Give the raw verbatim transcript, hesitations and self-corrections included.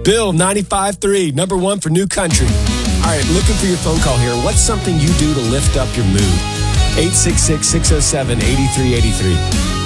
Bill, ninety-five three, number one for New Country. All right, looking for your phone call here. What's something you do to lift up your mood? eight six six, six oh seven, eight three eight three.